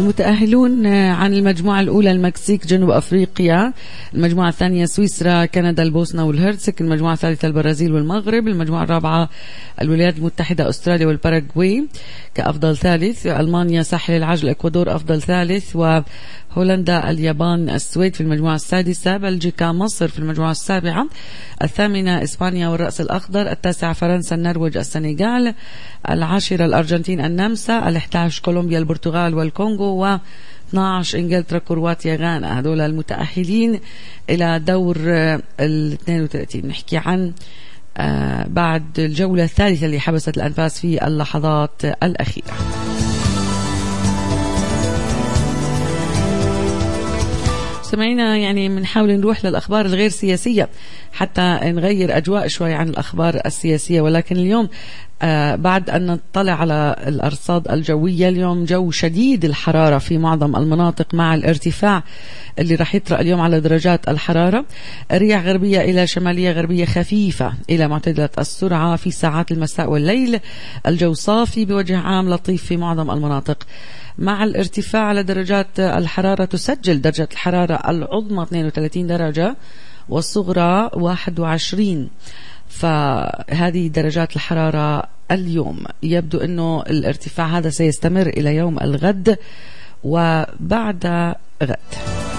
المتأهلون عن المجموعة الأولى المكسيك جنوب أفريقيا، المجموعة الثانية سويسرا كندا البوسنة والهرسك، المجموعة الثالثة البرازيل والمغرب، المجموعة الرابعة الولايات المتحدة أستراليا والباراغواي كأفضل ثالث، ألمانيا ساحل العاج الإكوادور أفضل ثالث، وهولندا اليابان السويد في المجموعة السادسة، بلجيكا مصر في المجموعة السابعة، الثامنة إسبانيا والرأس الأخضر، التاسعة فرنسا النرويج السنغال، العاشرة الأرجنتين النمسا، ال11 كولومبيا البرتغال والكونغو، و12 إنجلترا كرواتيا غانا. هذول المتأهلين إلى دور ال32. نحكي عن بعد الجولة الثالثة اللي حبست الأنفاس في اللحظات الأخيرة. سمعينا يعني بنحاول نروح للأخبار الغير سياسية حتى نغير أجواء شوي عن الأخبار السياسية، ولكن اليوم بعد أن نطلع على الأرصاد الجوية، اليوم جو شديد الحرارة في معظم المناطق مع الارتفاع اللي راح يطرأ اليوم على درجات الحرارة. رياح غربية إلى شمالية غربية خفيفة إلى معتدلة السرعة في ساعات المساء والليل. الجو صافي بوجه عام لطيف في معظم المناطق. مع الارتفاع على درجات الحرارة تسجل درجة الحرارة العظمى 32 درجة والصغرى 21. فهذه درجات الحرارة اليوم. يبدو أنه الارتفاع هذا سيستمر إلى يوم الغد وبعد غد.